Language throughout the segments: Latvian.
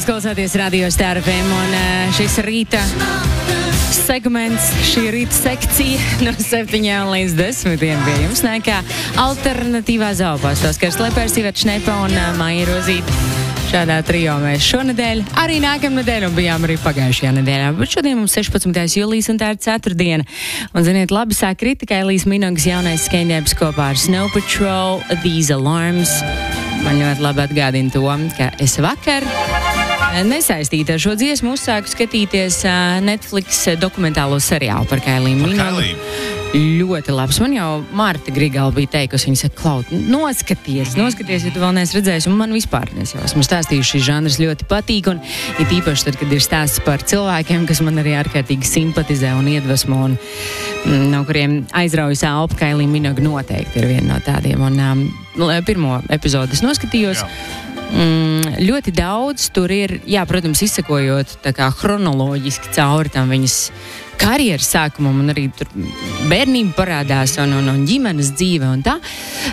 Jūs klausāties Radio Star FM un šis rīta segments, šī rīta sekcija no 7 līdz 10 pie jums nākā alternatīvā zaopās. Oskars Lepers, Iveta Šnepa un Maija Rozīte. Šādā trio mēs šonedēļ, arī nākamnedēļ un bijām arī pagājušajā nedēļā. Bet šodien mums 16. jūlijas un tā ir ceturtdiena. Un, ziniet, labi sāk kritika Elijas Minogas jaunais skaņdarbs kopā ar Snow Patrol, These Alarms. Man ļoti labi atgādina to, ka es vakar nesaistīta ar šo dziesmu uzsāku skatīties Netflix dokumentālo seriālu par Kailiju Minogu. Ļoti labs. Man jau Marta Grigala bija teikusi, viņa saka, Klaut, noskaties, ja tu vēl neesi redzējis, un man vispār es jau esmu stāstījuši, šis žanrs ļoti patīk, un it īpaši tad, kad ir stāsts par cilvēkiem, kas man arī ārkārtīgi simpatizē un iedvesmo, un no kuriem aizraujas elpa, Kailija Minoga noteikti ir viena no tādiem, un pirmo epizodu es noskatījos. Ļoti daudz tur ir, protams, izsakojot tā kā chronoloģiski cauri tam viņas karjeras sākumam, un arī tur bērnība parādās un ģimenes dzīve un tā.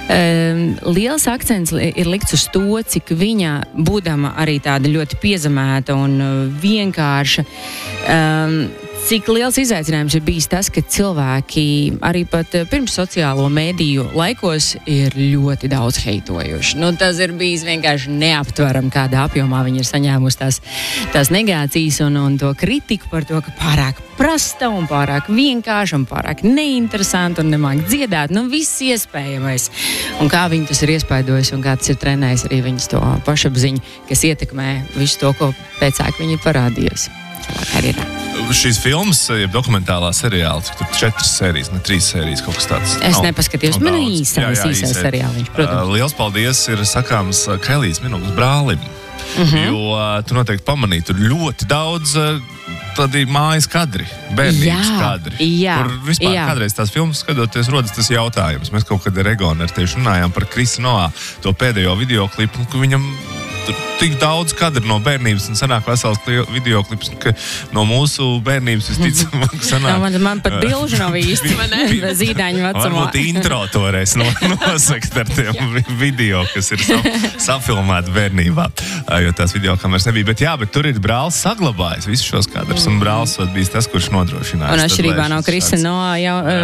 Liels akcents ir likts uz to, cik viņa, būdama arī tāda ļoti piezemēta un vienkārša, cik liels izaicinājums ir bijis tas, ka cilvēki arī pat pirms sociālo mēdīju laikos ir ļoti daudz heitojuši. Tas ir bijis vienkārši neaptveram, kādā apjomā viņi ir saņēmusi tās negācijas un to kritiku par to, ka pārāk prasta un pārāk vienkārši un pārāk neinteresanti un nemāk dziedāt. Viss iespējamais. Un kā viņi tas ir iespaidojis un kā tas ir trenējis arī viņas to pašapziņu, kas ietekmē visu to, ko pēcāk viņi ir parādījusi savā karjerā. Šīs filmas, dokumentālā seriāla, tur 4 sērijas, ne 3 sērijas, kaut kas tāds. Es nepaskatījos, man īsais seriāliņš, protams. Liels paldies ir sakāms Kailijas Minogas brālim, jo tu noteikti pamanīji, tur ļoti daudz tādi mājas kadri, bērnības kadri. Kur vispār kādreiz tās filmas skatoties rodas tas jautājums. Mēs kaut kad ar Egonu tieši runājām par Krisu Noā, to pēdējo videoklipu, ka viņam tik daudz kadru no bērnības un sanāk vesels videoklips, ka no mūsu bērnības visticamāk sanāk. Man pat bilžu nav īsti, zīdaiņu vecumā. Varbūt intro toreiz nosakt ar tiem video, kas ir safilmēti bērnībā, jo tās videokameras nebija. Bet tur ir brālis saglabājis visus šos kadrus, un brālis bijis tas, kurš nodrošinājis. Un atšķirībā no Krisa Noā jau